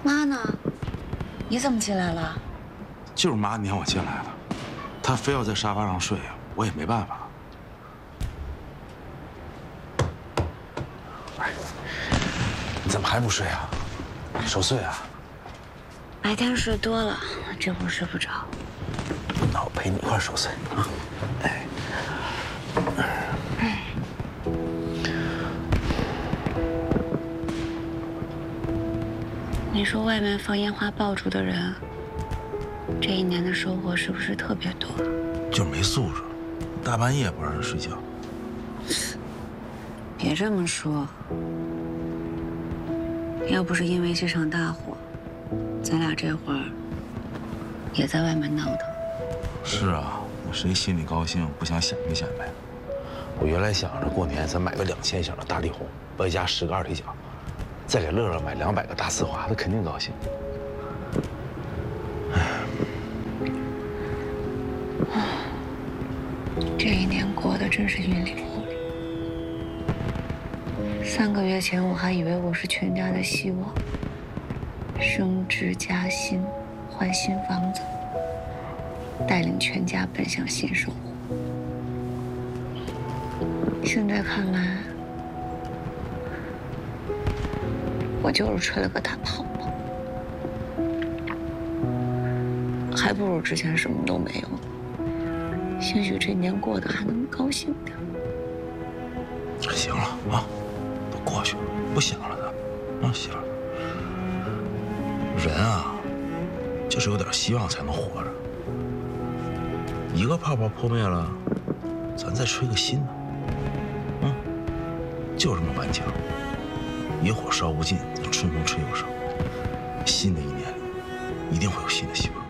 妈呢？你怎么进来了？ 就是妈撵我进来的，她非要在沙发上睡，我也没办法。你怎么还不睡啊？守岁啊？ 白天睡多了，这会儿睡不着。 那我陪你一块守岁啊！哎。 你说外面放烟花爆竹的人，这一年的收获是不是特别多？ 就是没素质，大半夜不让人睡觉。 别这么说，要不是因为这场大火，咱俩这会儿也在外面闹腾。 是啊，那谁心里高兴不想显摆显摆？我原来想着过年咱买个2000响的大力红，外加10个二踢脚，再给乐乐买200个大呲花，他肯定高兴。 这一年过得真是云里雾里。3个月前我还以为我是全家的希望，升职加薪，换新房子，带领全家奔向新生活。现在看来，我就是吹了个大泡泡，还不如之前什么都没有。兴许这年过得还能高兴点。 行了啊，都过去了，不想了的。啊，媳妇儿，人啊，就是有点希望才能活着。一个泡泡破灭了，咱再吹个新的。就这么顽强，野火烧不尽，咱春风吹又生。新的一年里，一定会有新的希望。